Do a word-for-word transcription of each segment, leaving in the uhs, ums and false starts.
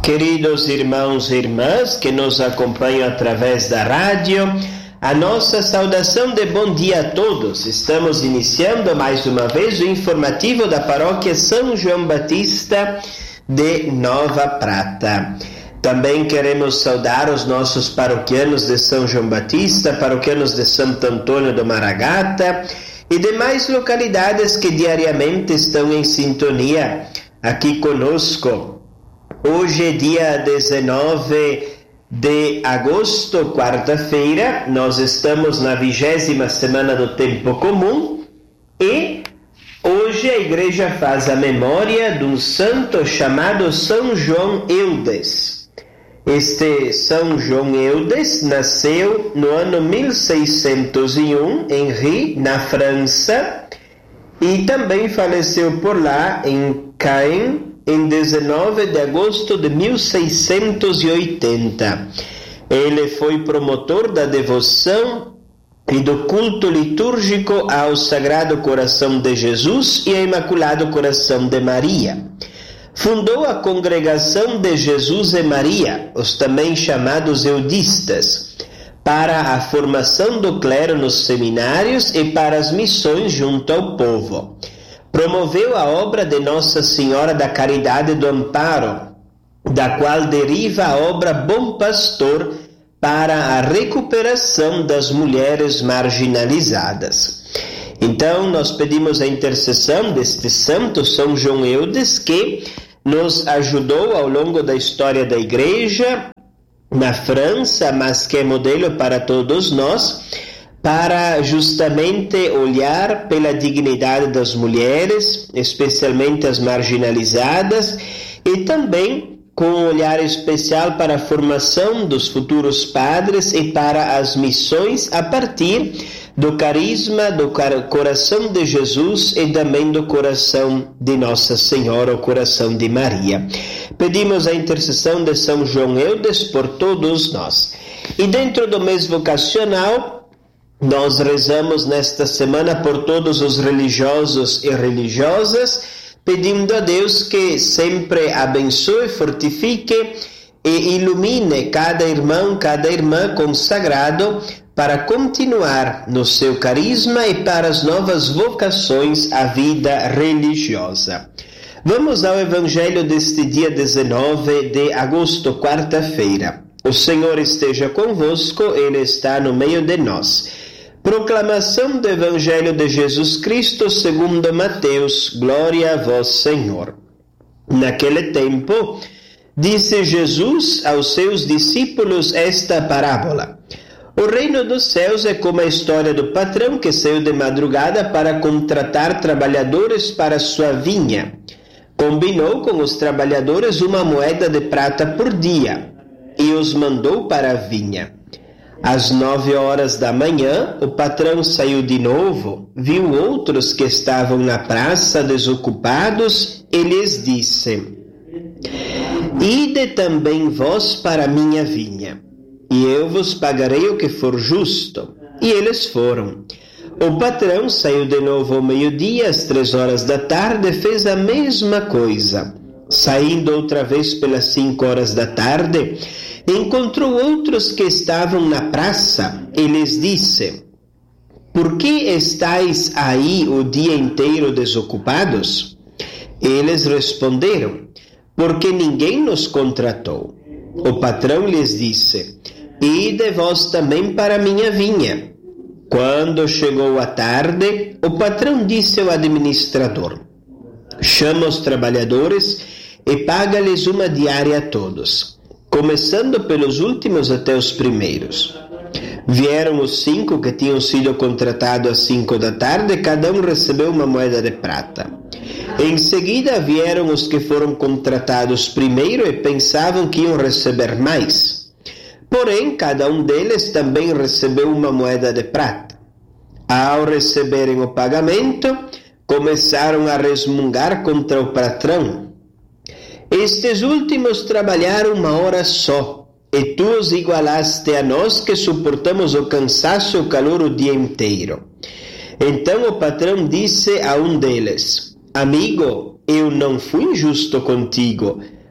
Queridos irmãos e irmãs que nos acompanham através da rádio, a nossa saudação de bom dia a todos. Estamos iniciando mais uma vez o informativo da paróquia São João Batista de Nova Prata. Também queremos saudar os nossos paroquianos de São João Batista, paroquianos de Santo Antônio do Maragata e demais localidades que diariamente estão em sintonia aqui conosco. Hoje é dia dezenove de agosto, quarta-feira, nós estamos na vigésima semana do tempo comum e hoje a igreja faz a memória de um santo chamado São João Eudes. Este São João Eudes nasceu no ano mil seiscentos e um em Ries, na França, e também faleceu por lá em Caen, em dezenove de agosto de mil seiscentos e oitenta. Ele foi promotor da devoção e do culto litúrgico ao Sagrado Coração de Jesus e ao Imaculado Coração de Maria. Fundou a Congregação de Jesus e Maria, os também chamados eudistas, para a formação do clero nos seminários e para as missões junto ao povo. Promoveu a obra de Nossa Senhora da Caridade do Amparo, da qual deriva a obra Bom Pastor para a recuperação das mulheres marginalizadas. Então, nós pedimos a intercessão deste santo São João Eudes, que nos ajudou ao longo da história da Igreja, na França, mas que é modelo para todos nós, para justamente olhar pela dignidade das mulheres, especialmente as marginalizadas, e também com um olhar especial para a formação dos futuros padres e para as missões a partir do carisma do coração de Jesus e também do coração de Nossa Senhora, o coração de Maria. Pedimos a intercessão de São João Eudes por todos nós. E dentro do mês vocacional, nós rezamos nesta semana por todos os religiosos e religiosas, pedindo a Deus que sempre abençoe, fortifique e ilumine cada irmão, cada irmã consagrado para continuar no seu carisma e para as novas vocações à vida religiosa. Vamos ao Evangelho deste dia dezenove de agosto, quarta-feira. O Senhor esteja convosco, Ele está no meio de nós. Proclamação do Evangelho de Jesus Cristo segundo Mateus. Glória a vós, Senhor. Naquele tempo, disse Jesus aos seus discípulos esta parábola. O reino dos céus é como a história do patrão que saiu de madrugada para contratar trabalhadores para sua vinha. Combinou com os trabalhadores uma moeda de prata por dia e os mandou para a vinha. Às nove horas da manhã, o patrão saiu de novo, viu outros que estavam na praça desocupados e lhes disse: Ide também vós para a minha vinha, e eu vos pagarei o que for justo. E eles foram. O patrão saiu de novo ao meio-dia, às três horas da tarde, e fez a mesma coisa. Saindo outra vez pelas cinco horas da tarde, encontrou outros que estavam na praça e lhes disse: Por que estáis aí o dia inteiro desocupados? Eles responderam: Porque ninguém nos contratou. O patrão lhes disse: Ide vós também para a minha vinha. Quando chegou a tarde, o patrão disse ao administrador: Chama os trabalhadores e paga-lhes uma diária a todos, começando pelos últimos até os primeiros. Vieram os cinco que tinham sido contratados às cinco da tarde, cada um recebeu uma moeda de prata. Em seguida vieram os que foram contratados primeiro e pensavam que iam receber mais. Porém, cada um deles também recebeu uma moeda de prata. Ao receberem o pagamento, começaram a resmungar contra o patrão. Estes últimos trabalharam uma hora só, e tu os igualaste a nós que suportamos o cansaço e o calor o dia inteiro. Então o patrão disse a um deles: Amigo, eu não fui injusto contigo.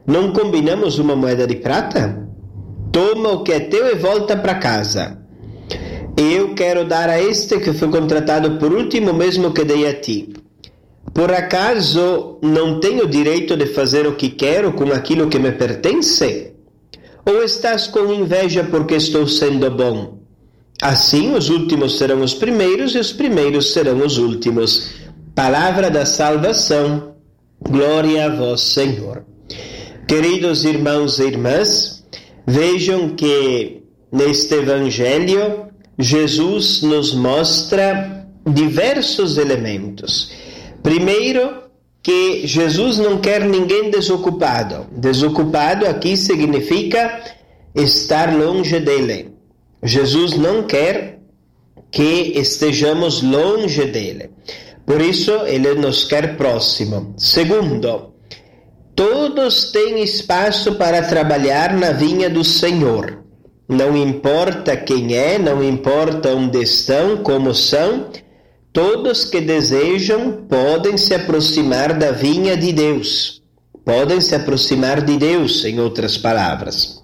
Não combinamos uma moeda de prata? Toma o que é teu e volta para casa. Eu quero dar a este que foi contratado por último, mesmo que dei a ti. Por acaso não tenho direito de fazer o que quero com aquilo que me pertence? Ou estás com inveja porque estou sendo bom? Assim os últimos serão os primeiros e os primeiros serão os últimos. Palavra da salvação. Glória a vós, Senhor. Queridos irmãos e irmãs, vejam que neste Evangelho Jesus nos mostra diversos elementos. Primeiro, que Jesus não quer ninguém desocupado. Desocupado aqui significa estar longe dele. Jesus não quer que estejamos longe dele. Por isso, ele nos quer próximo. Segundo, todos têm espaço para trabalhar na vinha do Senhor. Não importa quem é, não importa onde estão, como são, todos que desejam podem se aproximar da vinha de Deus. Podem se aproximar de Deus, em outras palavras.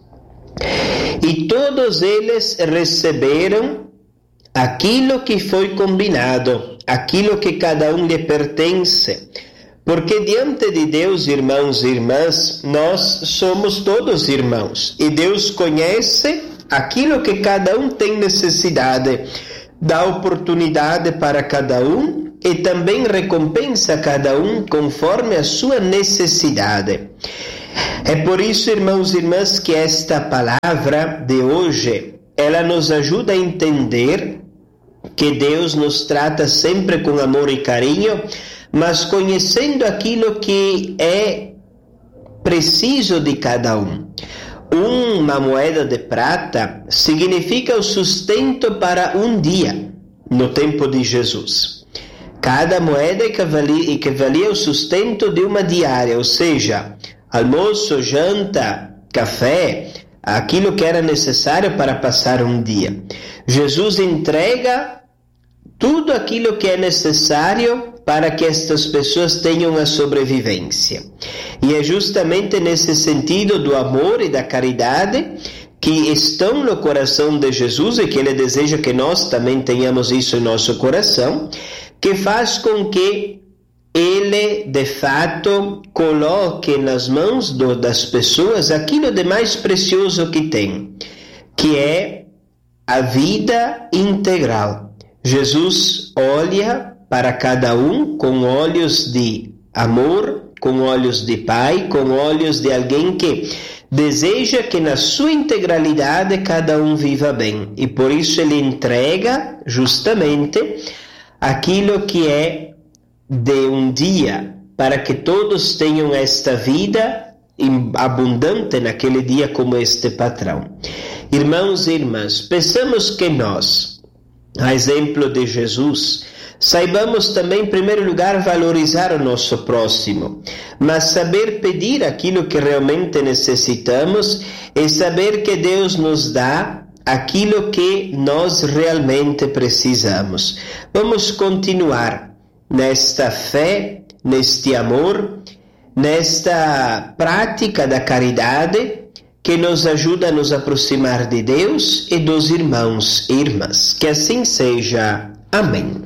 E todos eles receberam aquilo que foi combinado, aquilo que cada um lhe pertence. Porque diante de Deus, irmãos e irmãs, nós somos todos irmãos. E Deus conhece aquilo que cada um tem necessidade, dá oportunidade para cada um e também recompensa cada um conforme a sua necessidade. É por isso, irmãos e irmãs, que esta palavra de hoje, ela nos ajuda a entender que Deus nos trata sempre com amor e carinho, mas conhecendo aquilo que é preciso de cada um. Uma moeda de prata significa o sustento para um dia, no tempo de Jesus. Cada moeda equivalia, equivalia ao sustento de uma diária, ou seja, almoço, janta, café, aquilo que era necessário para passar um dia. Jesus entrega tudo aquilo que é necessário para que estas pessoas tenham a sobrevivência. E é justamente nesse sentido do amor e da caridade que estão no coração de Jesus e que Ele deseja que nós também tenhamos isso em nosso coração, que faz com que Ele, de fato, coloque nas mãos do, das pessoas aquilo de mais precioso que tem, que é a vida integral. Jesus olha para cada um com olhos de amor, com olhos de pai, com olhos de alguém que deseja que na sua integralidade cada um viva bem. E por isso ele entrega justamente aquilo que é de um dia, para que todos tenham esta vida abundante naquele dia como este patrão. Irmãos e irmãs, pensamos que nós, a exemplo de Jesus, saibamos também, em primeiro lugar, valorizar o nosso próximo, mas saber pedir aquilo que realmente necessitamos e saber que Deus nos dá aquilo que nós realmente precisamos. Vamos continuar nesta fé, neste amor, nesta prática da caridade que nos ajuda a nos aproximar de Deus e dos irmãos e irmãs. Que assim seja. Amém.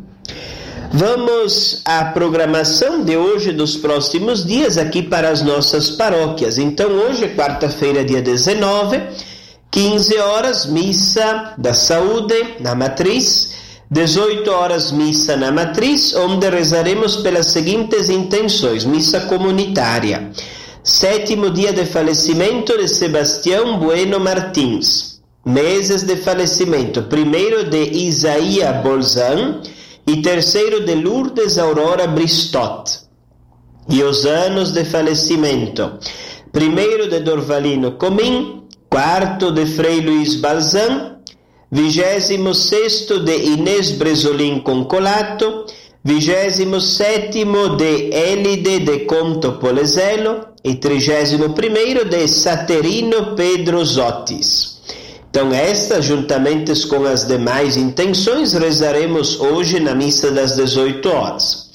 Vamos à programação de hoje e dos próximos dias aqui para as nossas paróquias. Então hoje, quarta-feira, dia dezenove, quinze horas, missa da saúde na matriz, dezoito horas, missa na matriz, onde rezaremos pelas seguintes intenções: missa comunitária, sétimo dia de falecimento de Sebastião Bueno Martins, meses de falecimento, primeiro de Isaías Bolzan e terceiro de Lourdes Aurora Bristot. E os anos de falecimento: primeiro de Dorvalino Comim, quarto de Frei Luiz Balzan, vigésimo sexto de Inês Bresolin Concolato, vigésimo sétimo de Elide de Conto Polezelo e trigésimo primeiro de Saterino Pedro Zotis. Então estas, juntamente com as demais intenções, rezaremos hoje na missa das dezoito horas.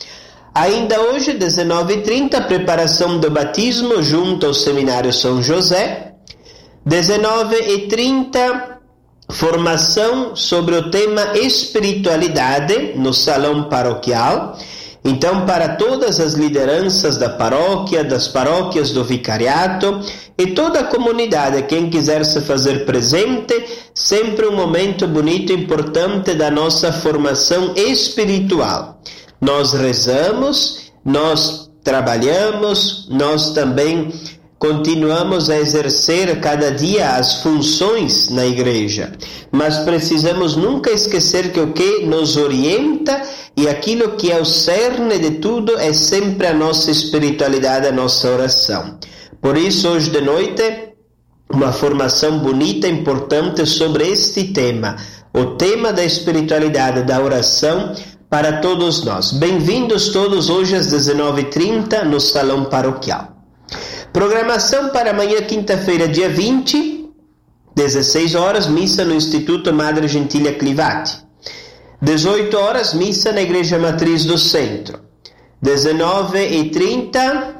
Ainda hoje, dezenove e trinta, preparação do batismo junto ao Seminário São José. dezenove e trinta, formação sobre o tema espiritualidade no salão paroquial. Então, para todas as lideranças da paróquia, das paróquias do vicariato e toda a comunidade, quem quiser se fazer presente, sempre um momento bonito e importante da nossa formação espiritual. Nós rezamos, nós trabalhamos, nós também continuamos a exercer cada dia as funções na igreja, mas precisamos nunca esquecer que o que nos orienta e aquilo que é o cerne de tudo é sempre a nossa espiritualidade, a nossa oração. Por isso, hoje de noite, uma formação bonita e importante sobre este tema, o tema da espiritualidade, da oração, para todos nós. Bem-vindos todos hoje às dezenove e trinta no Salão Paroquial. Programação para amanhã, quinta-feira, dia vinte, dezesseis horas, missa no Instituto Madre Gentília Clivati. dezoito horas, missa na Igreja Matriz do Centro. dezenove e trinta,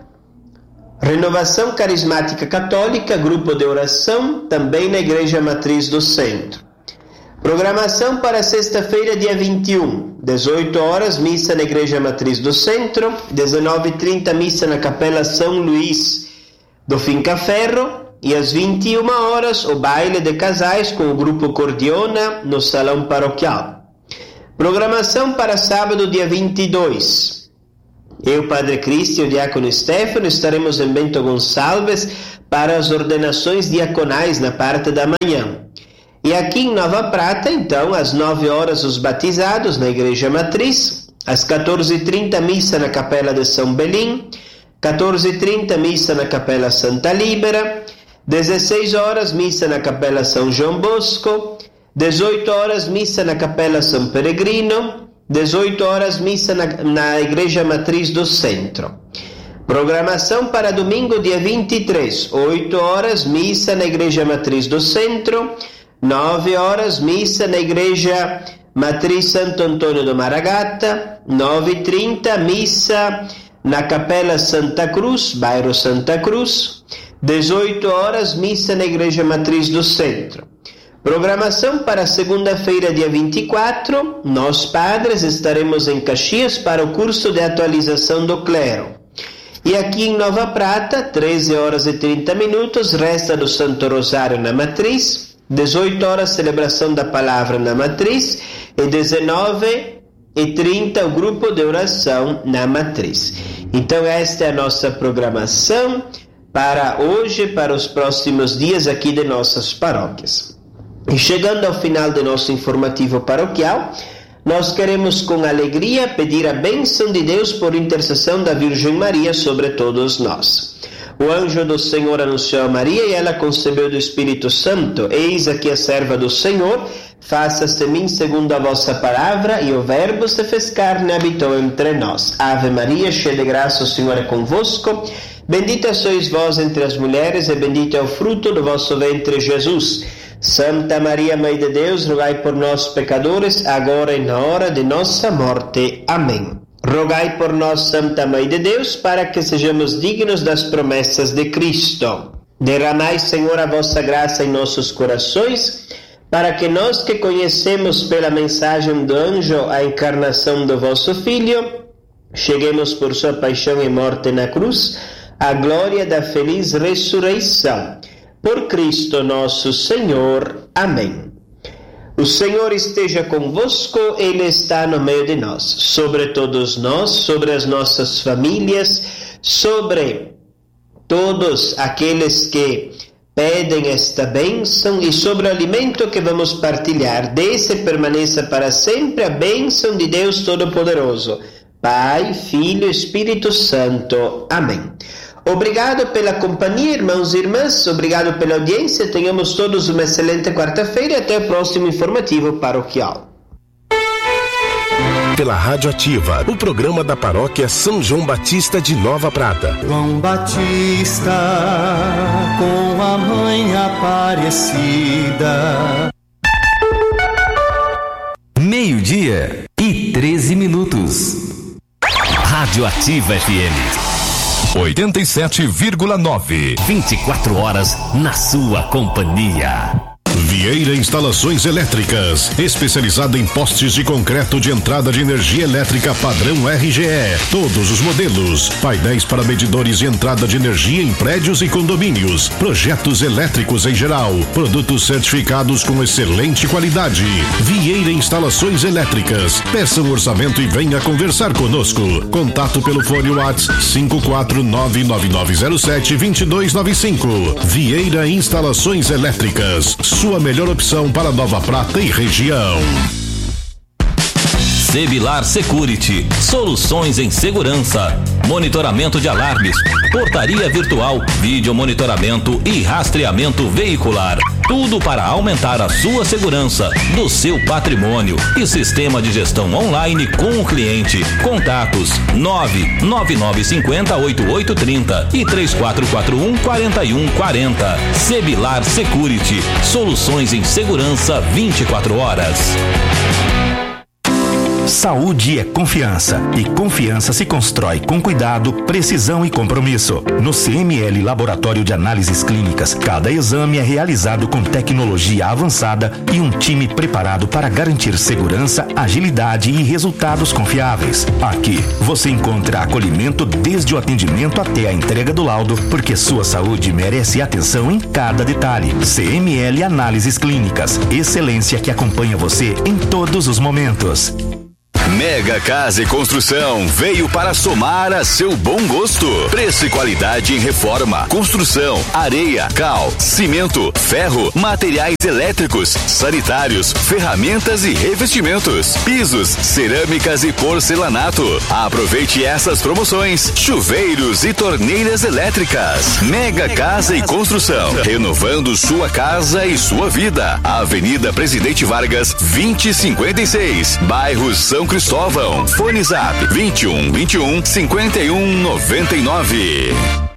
Renovação Carismática Católica, grupo de oração, também na Igreja Matriz do Centro. Programação para sexta-feira, dia vinte e um, dezoito horas, missa na Igreja Matriz do Centro, dezenove e trinta, missa na Capela São Luís do Fincaferro, e às vinte e uma horas, o baile de casais com o grupo Cordiona no Salão Paroquial. Programação para sábado, dia vinte e dois. Eu, Padre Cristian e o Diácono Stefano, estaremos em Bento Gonçalves para as ordenações diaconais na parte da manhã. E aqui em Nova Prata, então, às nove horas, os batizados na Igreja Matriz, às quatorze e trinta, missa na Capela de São Belim, quatorze e trinta, missa na Capela Santa Líbera, dezesseis horas, missa na Capela São João Bosco, dezoito horas, missa na Capela São Peregrino, dezoito horas, missa na, na Igreja Matriz do Centro. Programação para domingo, dia vinte e três, oito horas, missa na Igreja Matriz do Centro, nove horas, missa na Igreja Matriz Santo Antônio do Maragata, nove e trinta, missa na Capela Santa Cruz, bairro Santa Cruz, dezoito horas, missa na Igreja Matriz do Centro. Programação para segunda-feira, dia vinte e quatro, nós padres estaremos em Caxias para o curso de atualização do clero. E aqui em Nova Prata, treze horas e trinta minutos, resta do Santo Rosário na Matriz, dezoito horas, celebração da palavra na Matriz, e dezenove e trinta, o grupo de oração na Matriz. Então, esta é a nossa programação para hoje, para os próximos dias aqui de nossas paróquias. E chegando ao final do nosso informativo paroquial, nós queremos com alegria pedir a bênção de Deus por intercessão da Virgem Maria sobre todos nós. O anjo do Senhor anunciou a Maria e ela concebeu do Espírito Santo. Eis aqui a serva do Senhor, faça-se em mim segundo a vossa palavra. E o Verbo se fez carne e habitou entre nós. Ave Maria, cheia de graça, o Senhor é convosco. Bendita sois vós entre as mulheres e bendito é o fruto do vosso ventre, Jesus. Santa Maria, Mãe de Deus, rogai por nós, pecadores, agora e na hora de nossa morte. Amém. Rogai por nós, Santa Mãe de Deus, para que sejamos dignos das promessas de Cristo. Derramai, Senhor, a vossa graça em nossos corações, para que nós que conhecemos pela mensagem do anjo a encarnação do vosso Filho, cheguemos por sua paixão e morte na cruz, à glória da feliz ressurreição. Por Cristo nosso Senhor. Amém. O Senhor esteja convosco, Ele está no meio de nós, sobre todos nós, sobre as nossas famílias, sobre todos aqueles que pedem esta bênção e sobre o alimento que vamos partilhar. Desça e permaneça para sempre a bênção de Deus Todo-Poderoso, Pai, Filho e Espírito Santo. Amém. Obrigado pela companhia, irmãos e irmãs, obrigado pela audiência, tenhamos todos uma excelente quarta-feira e até o próximo informativo paroquial. Pela Rádio Ativa, o programa da Paróquia São João Batista de Nova Prata. João Batista, com a mãe Aparecida. Meio-dia e treze minutos. Rádio Ativa F M. oitenta e sete vírgula nove. vinte e quatro horas na sua companhia. Vieira Instalações Elétricas, especializada em postes de concreto de entrada de energia elétrica padrão R G E. Todos os modelos, painéis para medidores de entrada de energia em prédios e condomínios, projetos elétricos em geral, produtos certificados com excelente qualidade. Vieira Instalações Elétricas. Peça um orçamento e venha conversar conosco. Contato pelo fone WhatsApp cinco quatro nove nove nove zero sete dois dois nove cinco. Vieira Instalações Elétricas. Sua melhor opção para Nova Prata e região. Sebilar Security, soluções em segurança, monitoramento de alarmes, portaria virtual, vídeo monitoramento e rastreamento veicular. Tudo para aumentar a sua segurança do seu patrimônio e sistema de gestão online com o cliente. Contatos nove nove nove cinco zero oito oito três zero e três quatro quatro um quatro um quatro zero. Sebilar Security, soluções em segurança vinte e quatro horas. Saúde é confiança, e confiança se constrói com cuidado, precisão e compromisso. No C M L Laboratório de Análises Clínicas, cada exame é realizado com tecnologia avançada e um time preparado para garantir segurança, agilidade e resultados confiáveis. Aqui, você encontra acolhimento desde o atendimento até a entrega do laudo, porque sua saúde merece atenção em cada detalhe. C M L Análises Clínicas, excelência que acompanha você em todos os momentos. Mega Casa e Construção veio para somar a seu bom gosto. Preço e qualidade em reforma, construção, areia, cal, cimento, ferro, materiais elétricos, sanitários, ferramentas e revestimentos, pisos, cerâmicas e porcelanato. Aproveite essas promoções: chuveiros e torneiras elétricas. Mega Casa e Construção, renovando sua casa e sua vida. Avenida Presidente Vargas, vinte e cinquenta e seis, bairro São Cristóvão. Fone Zap vinte e um, vinte e um, cinquenta e um, noventa e nove.